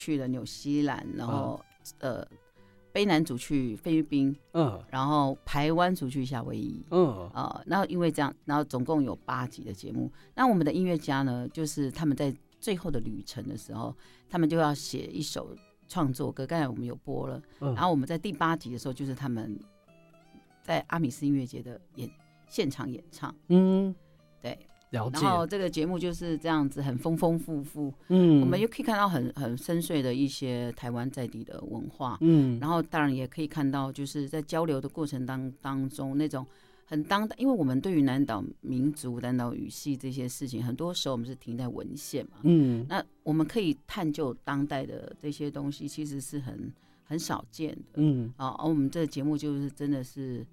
去了纽西兰，然后卑南族去菲律宾，然后排湾族去夏威夷，然后因为这样，然后总共有8集的节目。那我们的音乐家呢，就是他们在最后的旅程的时候，他们就要写一首创作歌。刚才我们有播了，然后我们在第8集的时候，就是他们在阿米斯音乐节的现场演唱，对。 了解。 然后这个节目就是这样子，很丰丰富富。我们又可以看到很深邃的一些台湾在地的文化。然后当然也可以看到，就是在交流的过程当中那种很当代，因为我们对于南岛民族、南岛语系这些事情，很多时候我们是停在文献嘛。那我们可以探究当代的这些东西，其实是很少见的。而我们这个节目就是真的是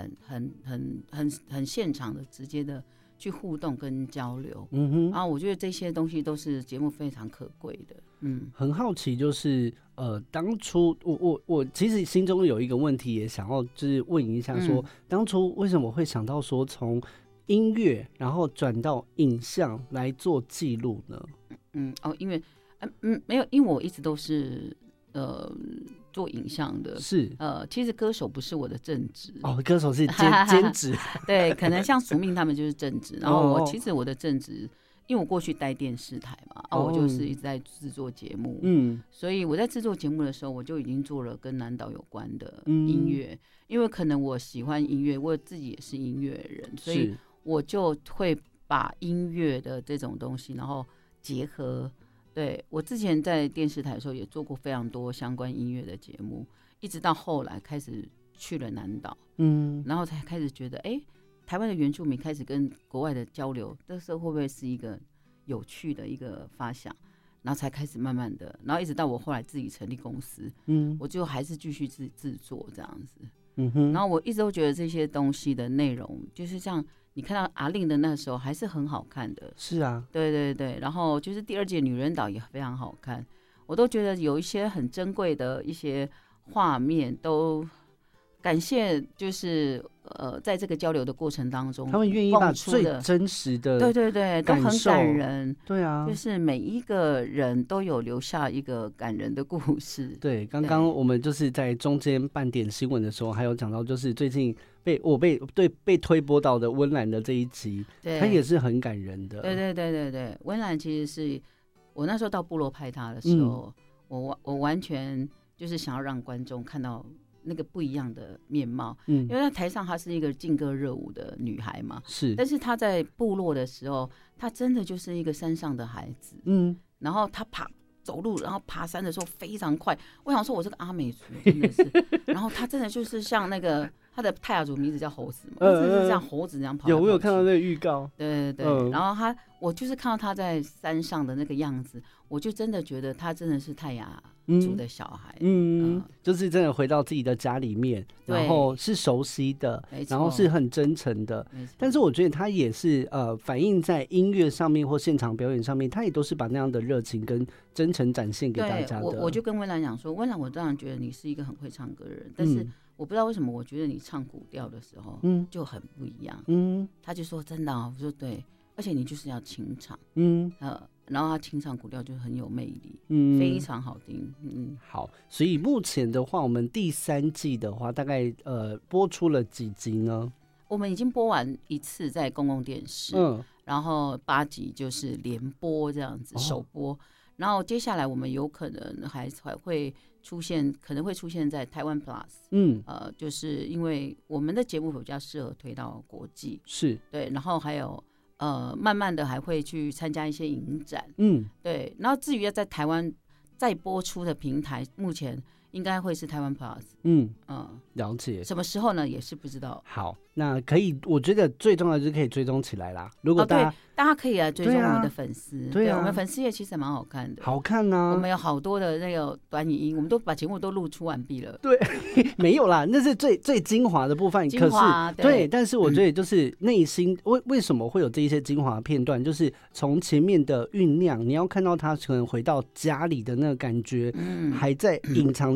很现场的，直接的去互动跟交流。然后我觉得这些东西都是节目非常可贵的。 很好奇，就是当初我其实心中有一个问题，也想要就是问一下说，当初为什么会想到说从音乐然后转到影像来做记录呢？ 因为没有，因为我一直都是做影像的， 是其实歌手不是我的正职歌手是兼职对，可能像署命他们就是正职，然后其实我的正职，因为我过去待电视台嘛，我就是一直在制作节目，所以我在制作节目的时候，我就已经做了跟南岛有关的音乐，因为可能我喜欢音乐，我自己也是音乐人，所以我就会把音乐的这种东西，然后结合。对，我之前在电视台的时候也做过非常多相关音乐的节目，一直到后来开始去了南岛，然后才开始觉得，台湾的原住民开始跟国外的交流，这时候会不会是一个有趣的一个发想？然后才开始慢慢的，然后一直到我后来自己成立公司，我就还是继续制作这样子，然后我一直都觉得这些东西的内容，就是像你看到阿令的那时候还是很好看的， 是啊， 对对对，然后就是第2届女人岛也非常好看，我都觉得有一些很珍贵的一些画面，都感谢就是在这个交流的过程当中， 他们愿意把最真实的对对对都很感人， 对啊， 就是每一个人都有留下一个感人的故事。 对，刚刚我们就是在中间半点新闻的时候，还有讲到就是最近被推播到的温岚的这一集，它也是很感人的。 对对对对对，温岚其实是我那时候到部落拍他的时候，我完全就是想要让观众看到那个不一样的面貌，因为在台上她是一个劲歌热舞的女孩嘛， 是， 但是她在部落的时候，她真的就是一个山上的孩子，然后她走路，然后爬山的时候非常快。我想说，我这个阿美族真的是，然后她真的就是像那个她的泰雅族名字叫猴子嘛，真的是像猴子这样跑来跑去。 我有看到那个预告， 对对对，然后我就是看到她在山上的那个样子，我就真的觉得她真的是泰雅族的小孩， 就是真的回到自己的家里面，然后是熟悉的，然后是很真诚的。但是我觉得他也是反映在音乐上面或现场表演上面，他也都是把那样的热情跟真诚展现给大家的。 我就跟温岚讲说，温岚，我当然觉得你是一个很会唱歌的人，但是我不知道为什么，我觉得你唱古调的时候就很不一样。他就说真的我说对，而且你就是要清唱，然后他清唱古调就很有魅力，非常好听。 好，所以目前的话，我们第3季的话，大概播出了几集呢？ 我们已经播完一次在公共电视，然后8集就是连播这样子首播，然后接下来我们有可能还会出现，可能会出现在台湾 Plus，就是因为我们的节目比较适合推到国际， 是对， 然后还有慢慢的还会去参加一些影展，对，然后至于要在台湾再播出的平台，目前应该会是台湾 Plus， 了解， 什么时候呢？也是不知道。 好，那可以，我觉得最重要的就是可以追踪起来啦。如果大家可以来追踪我们的粉丝，对，我们粉丝页其实蛮好看的， 好看啊。 我们有好多的那个短影音，我们都把节目都录出完毕了。 对，没有啦，那是最精华的部分。可是对，但是我觉得就是内心为什么会有这一些精华片段，就是从前面的酝酿，你要看到他可能回到家里的那个感觉，还在隐藏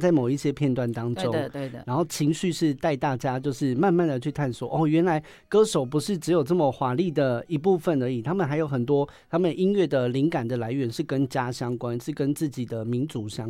在某一些片段当中， 对的。 然后情绪是带大家就是慢慢的去探索，哦，原来歌手不是只有这么华丽的一部分而已，他们还有很多他们音乐的灵感的来源是跟家相关，是跟自己的民族相关。